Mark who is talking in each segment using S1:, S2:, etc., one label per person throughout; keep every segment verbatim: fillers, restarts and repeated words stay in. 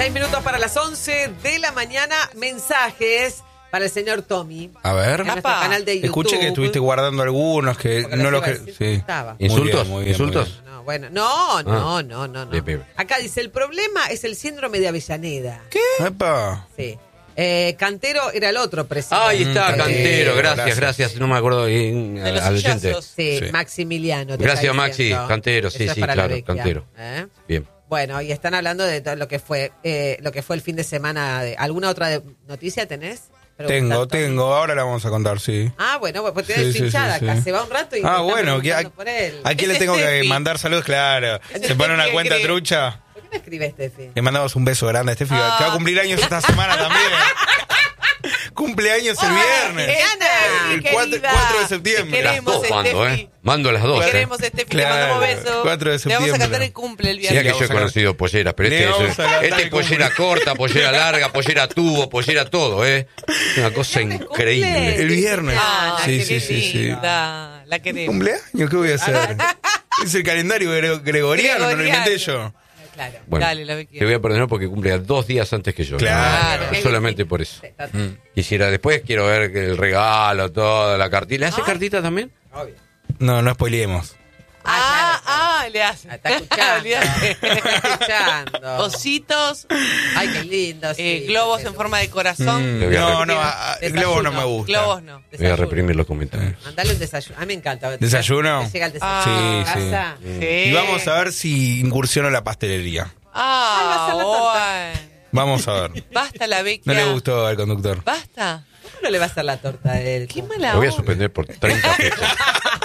S1: Seis minutos para las once de la mañana. Mensajes para el señor Tommy.
S2: A ver.
S1: En nuestro canal de YouTube.
S2: Escuché que estuviste guardando algunos que
S1: Porque
S2: no
S1: los
S2: los
S1: iba a
S2: que.
S1: decir,
S2: Sí.
S1: estaba.
S3: ¿Insultos?
S2: Muy bien, muy bien,
S3: ¿Insultos?
S2: muy bien.
S1: No, bueno, no, no,
S3: Ah.
S1: no, no, no.
S3: Bien, bien.
S1: Acá dice, el problema es el síndrome de Avellaneda.
S2: ¿Qué? Epa.
S1: Sí. Eh, Cantero era el otro presidente.
S3: Ah, ahí está,
S2: Mm,
S3: Cantero.
S2: sí,
S3: Gracias,
S2: gracias.
S3: gracias. No me acuerdo bien.
S4: De los
S3: Al oyente.
S4: sillazos.
S1: Sí,
S2: Sí.
S1: Maximiliano. te
S3: Gracias,
S1: está
S3: Maxi.
S1: diciendo.
S3: Cantero,
S1: Eso
S3: sí,
S1: es
S3: sí,
S1: para la
S3: claro,
S1: Vecchia.
S3: Cantero.
S1: ¿Eh?
S3: Bien.
S1: Bueno, y están hablando de todo lo que fue eh, lo que fue el fin de semana. De, ¿alguna otra de- noticia tenés? Pregunta,
S2: Tengo,
S1: Tommy.
S2: tengo. Ahora la vamos a contar, sí.
S1: Ah, bueno, pues
S2: Sí,
S1: tenés
S2: sí,
S1: hinchada
S2: sí,
S1: acá.
S2: sí.
S1: Se va un rato y
S2: Ah,
S1: me están
S2: bueno. ¿qué-
S1: preguntando
S2: a,
S1: por él.
S2: ¿a quién le
S4: Es
S2: tengo que
S4: Steffi.
S2: mandar saludos? Claro.
S4: Es
S2: Se pone una
S4: Steffi,
S2: cuenta
S4: cree.
S2: trucha.
S1: ¿Por qué no escribes, Steffi?
S2: Le mandamos un beso grande a Steffi,
S4: Ah.
S2: que va a cumplir años esta semana también. Cumpleaños el viernes.
S1: Ana,
S2: El cuatro, cuatro de septiembre.
S4: Te
S3: Las
S4: queremos,
S3: dos mando,
S4: Steffi.
S3: ¿eh? Mando a las dos.
S4: Te
S3: ¿eh?
S4: queremos, Steffi,
S2: Claro,
S4: te mandamos besos.
S2: cuatro de
S4: Le vamos a
S2: septiembre.
S4: cantar el cumple el
S3: Mirá
S2: Sí,
S4: viernes.
S3: que
S2: le
S3: yo he
S2: vamos a
S3: conocido polleras, pero
S2: Le
S3: este,
S2: vamos
S3: es,
S2: a cantar
S3: este
S2: el
S3: es pollera
S2: cumple.
S3: corta, pollera larga, pollera tubo, pollera todo, ¿eh? Una cosa increíble.
S2: El viernes.
S4: Ah,
S2: Sí,
S4: qué
S2: sí, sí, sí.
S4: linda. La queremos.
S2: ¿Cumpleaños? ¿Qué voy a hacer? Es el calendario gre- gregoriano, no lo inventé yo.
S1: Claro.
S3: Bueno,
S4: Dale, la Vicky.
S3: te voy a perdonar porque cumple dos días antes que yo.
S2: Claro.
S3: No, solamente por eso.
S1: Sí, está-
S2: Mm.
S3: Quisiera después, quiero ver que el regalo, toda la cartita. ¿Le hace
S4: Ah.
S3: cartita también?
S1: Obvio.
S2: No, no spoileemos.
S4: Ah, ah, le hace.
S1: Ah, está escuchando.
S4: Le hace.
S1: Está escuchando.
S4: Ositos,
S1: Ay, qué lindo.
S4: eh,
S1: sí,
S4: globos
S1: sí,
S4: en forma de corazón.
S2: Mm,
S3: Le voy a
S2: no,
S3: repetir.
S2: no, a- a- el
S1: Desayuno.
S2: globo no me gusta.
S4: Globos no.
S3: Voy a
S1: Desayuno.
S3: reprimir los comentarios.
S1: Mandale un desayuno. A mí me encanta.
S2: ¿Desayuno?
S1: Te llega el desayuno.
S4: Ah,
S2: Sí, sí.
S1: Casa.
S4: Sí.
S2: Y vamos a ver si incursiona la pastelería.
S1: Ay, va a
S4: Ah,
S1: ser la torta.
S4: bueno.
S2: Vamos a ver.
S4: Basta la Vicky.
S2: No le gustó al conductor.
S4: Basta.
S1: ¿Cómo no le va a hacer la torta a él?
S4: Qué mala
S3: Lo voy a
S4: onda.
S3: suspender por treinta fechas.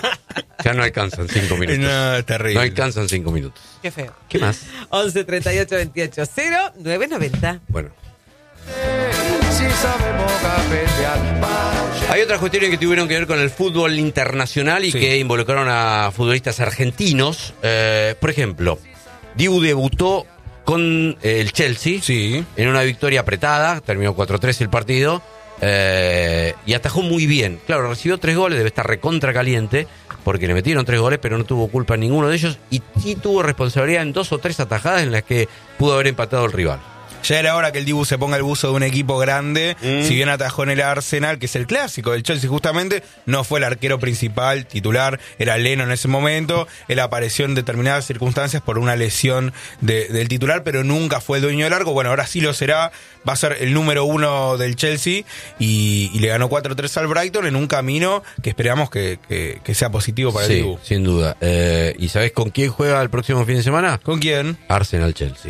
S3: Ya no alcanzan cinco minutos.
S2: No, es terrible.
S3: No alcanzan cinco minutos.
S4: Qué feo.
S3: ¿Qué más?
S1: once treinta y ocho veintiocho cero nueve noventa.
S3: Bueno. Hay otras cuestiones que tuvieron que ver con el fútbol internacional y
S2: Sí.
S3: que involucraron a futbolistas argentinos. Eh, por ejemplo, Dibu debutó con eh, el Chelsea
S2: Sí.
S3: en una victoria apretada, terminó cuatro tres el partido, eh, y atajó muy bien. Claro, recibió tres goles, debe estar recontra caliente, porque le metieron tres goles, pero no tuvo culpa en ninguno de ellos, y sí tuvo responsabilidad en dos o tres atajadas en las que pudo haber empatado el rival.
S2: Ya era hora que el Dibu se ponga el buzo de un equipo grande.
S3: Mm.
S2: Si bien atajó en el Arsenal, que es el clásico del Chelsea justamente, no fue el arquero principal, titular, era Leno en ese momento. Él apareció en determinadas circunstancias por una lesión de- del titular, pero nunca fue el dueño del arco. Bueno, ahora sí lo será. Va a ser el número uno del Chelsea y, y le ganó cuatro tres al Brighton en un camino que esperamos que, que- que sea positivo para el
S3: Sí,
S2: Dibu.
S3: sin duda. Eh, ¿Y sabés con quién juega el próximo fin de semana?
S2: ¿Con quién?
S3: Arsenal-Chelsea.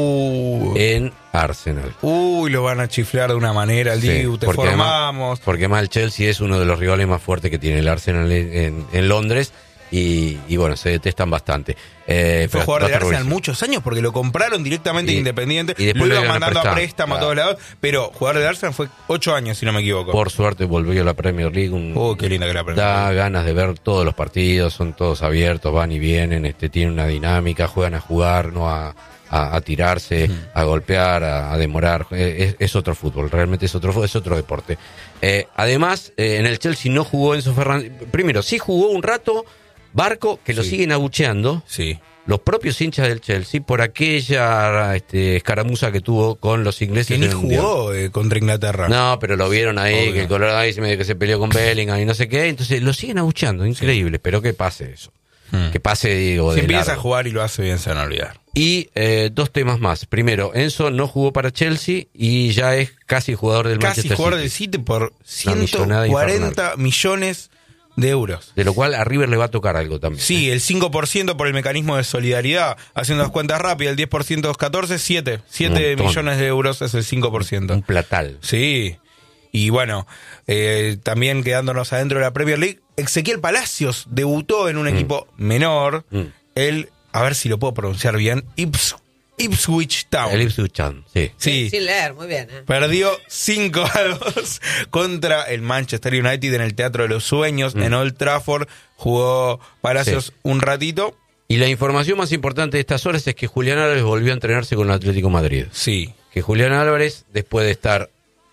S2: Uh,
S3: En Arsenal.
S2: uy, lo van a chiflar de una manera el
S3: Sí,
S2: Dibu, te
S3: porque además-
S2: formamos.
S3: Porque más el Chelsea es uno de los rivales más fuertes que tiene el Arsenal en, en- en Londres y, y bueno, se detestan bastante. Eh,
S2: Fue
S3: pero
S2: jugador
S3: va a
S2: del
S3: estar
S2: Arsenal
S3: buenísimo.
S2: muchos años porque lo compraron directamente
S3: Y-
S2: de Independiente,
S3: y después
S2: lo
S3: lo
S2: iban
S3: iban a
S2: mandando a
S3: prestar,
S2: préstamo a
S3: claro.
S2: todos lados, pero jugador del Arsenal fue ocho años, si no me equivoco.
S3: Por suerte volvió a la Premier League. Un,
S2: Oh, qué linda que la Premier
S3: Da
S2: League.
S3: ganas de ver todos los partidos, son todos abiertos, van y vienen, este, tienen una dinámica, juegan a jugar, no a, a, a tirarse, a golpear, a, a demorar. Eh, Es, es otro fútbol, realmente es otro fútbol, es otro deporte. Eh, además, eh, en el Chelsea no jugó Enzo Fernández. Primero, sí jugó un rato Barco, que lo
S2: Sí.
S3: siguen abucheando.
S2: Sí.
S3: Los propios hinchas del Chelsea por aquella este, escaramuza que tuvo con los ingleses.
S2: Que ni
S3: en el Mundial.
S2: jugó eh, contra Inglaterra.
S3: No, pero lo vieron ahí,
S2: Obvio.
S3: que el Colorado ahí se medio que se peleó con Bellingham y no sé qué. Entonces lo siguen abucheando, increíble. Espero que pase eso.
S2: Hmm.
S3: Que pase, digo,
S2: Si
S3: de
S2: empieza
S3: largo.
S2: a jugar y lo hace bien, se van a olvidar.
S3: Y eh, dos temas más. Primero, Enzo no jugó para Chelsea y ya es casi jugador del
S2: Casi
S3: Manchester
S2: jugador
S3: City.
S2: del City por
S3: Una millonada
S2: ciento cuarenta millones de euros.
S3: De lo cual a River le va a tocar algo también.
S2: Sí, el cinco por ciento por el mecanismo de solidaridad. Haciendo las cuentas rápidas, el diez por ciento es catorce, siete. siete
S3: Montón.
S2: millones de euros es el cinco por ciento.
S3: Un platal.
S2: Sí. Y bueno, eh, también quedándonos adentro de la Premier League, Ezequiel Palacios debutó en un equipo menor.
S3: Mm.
S2: Él, a ver si lo puedo pronunciar bien, Ips, Ipswich Town.
S3: El Ipswich Town, sí.
S2: Sí.
S1: Sin leer, muy bien. ¿eh?
S2: Perdió cinco a dos contra el Manchester United en el Teatro de los Sueños,
S3: Mm.
S2: en Old Trafford. Jugó Palacios
S3: Sí.
S2: un ratito.
S3: Y la información más importante de estas horas es que Julián Álvarez volvió a entrenarse con el Atlético de Madrid.
S2: Sí.
S3: Que Julián Álvarez, después de estar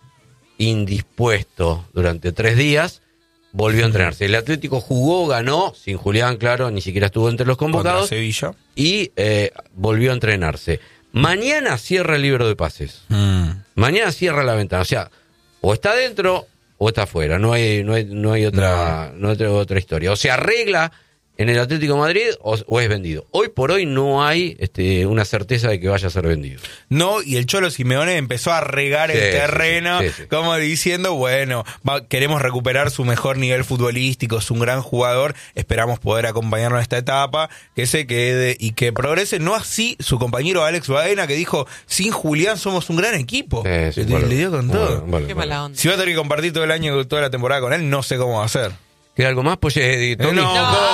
S3: indispuesto durante tres días, volvió a entrenarse. El Atlético jugó, ganó, sin Julián, claro, ni siquiera estuvo entre los
S2: Contra
S3: convocados,
S2: Sevilla.
S3: y eh, volvió a entrenarse. Mañana cierra el libro de pases.
S2: Mm.
S3: Mañana cierra la ventana. O sea, o está dentro o está afuera. No hay, no hay, no hay otra, no. no hay otra, otra historia. O se arregla en el Atlético de Madrid o, o es vendido. Hoy por hoy no hay este, una certeza de que vaya a ser vendido.
S2: No, y el Cholo Simeone empezó a regar
S3: Sí,
S2: el
S3: sí,
S2: terreno,
S3: sí, sí, sí.
S2: como diciendo, bueno, va- queremos recuperar su mejor nivel futbolístico, es un gran jugador, esperamos poder acompañarlo en esta etapa, que se quede y que progrese, no así su compañero Alex Baena, que dijo, sin Julián somos un gran equipo.
S3: Sí, sí,
S2: le,
S3: bueno,
S2: le dio con
S3: bueno,
S2: todo.
S3: bueno,
S4: Qué
S3: bueno.
S4: mala onda.
S2: Si va a tener que compartir todo el año, toda la temporada con él, no sé cómo va a hacer.
S3: ¿Queda algo más, Pollo? Eh, Tommy?
S2: No,
S3: no,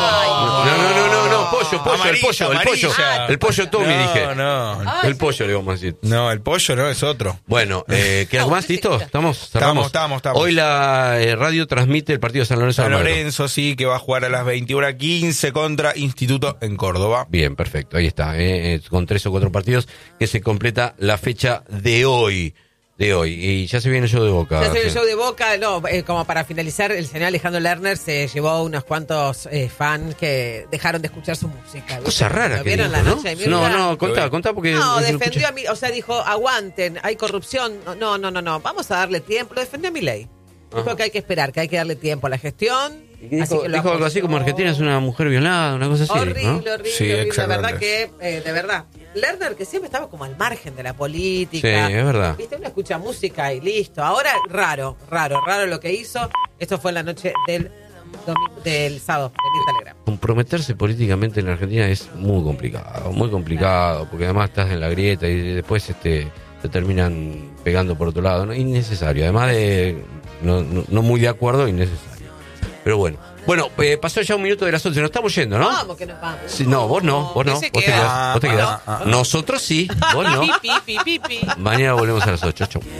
S3: no, no, no, no, pollo, pollo,
S2: Amarilla,
S3: el pollo, el pollo,
S2: amarilla.
S3: el pollo Tommy,
S2: no,
S3: dije.
S2: No,
S3: El pollo le vamos a decir.
S2: no, el pollo no es otro.
S3: Bueno, eh, ¿queda algo más, listo? ¿Estamos?
S2: Estamos,
S3: ¿Cerramos?
S2: estamos, estamos.
S3: Hoy la eh, radio transmite el partido de San Lorenzo de
S2: San
S3: Almagro.
S2: Lorenzo, sí, que va a jugar a las veintiuna quince contra Instituto en Córdoba.
S3: Bien, perfecto, ahí está, eh, eh, con tres o cuatro partidos que se completa la fecha de hoy, de hoy, y ya se viene el show de Boca.
S1: Ya se ve el
S3: Sí.
S1: show de Boca, no, eh, como para finalizar, el señor Alejandro Lerner se llevó unos cuantos eh, fans que dejaron de escuchar su música. ¿viste?
S3: Cosa rara
S1: ¿Lo
S3: que
S1: vieron
S3: dijo,
S1: la
S3: ¿no?
S1: noche de
S3: No,
S1: Mirta?
S3: no, contá, contá porque...
S1: No,
S3: no se lo
S1: defendió
S3: escuché.
S1: a mí, o sea, dijo, aguanten, hay corrupción. No, no, no, no, vamos a darle tiempo. Lo defendió a Milei. Dijo
S3: Ajá.
S1: que hay que esperar, que hay que darle tiempo a la gestión.
S3: Y Dijo,
S1: así que lo
S3: dijo algo así como
S1: apoyó.
S3: Argentina es una mujer violada, una cosa así,
S1: Horrible,
S3: ¿no?
S1: horrible,
S2: Sí,
S1: horrible. La
S2: exactamente.
S1: verdad que, eh, de verdad, Lerner que siempre estaba como al margen de la política.
S3: Sí, es verdad.
S1: Viste, uno escucha música y listo. Ahora, raro, raro, raro lo que hizo. Esto fue en la noche del, domingo, del sábado, de Mirta Legrand.
S3: Comprometerse políticamente en la Argentina es muy complicado, muy complicado, porque además estás en la grieta y después este te terminan pegando por otro lado, ¿no? Innecesario, además de no, no, no muy de acuerdo, innecesario. Pero bueno, bueno, eh, pasó ya un minuto de las once, nos estamos yendo, ¿no?
S1: Vamos, que nos vamos.
S3: Sí, no, vos no, vos no,
S4: ¿Qué se
S3: vos te
S4: queda?
S3: quedás, vos te
S2: Ah,
S3: quedás.
S2: ah, ah.
S3: Nosotros sí, vos no.
S4: Pipi, pipi, pipi.
S3: Mañana volvemos a las ocho, chau.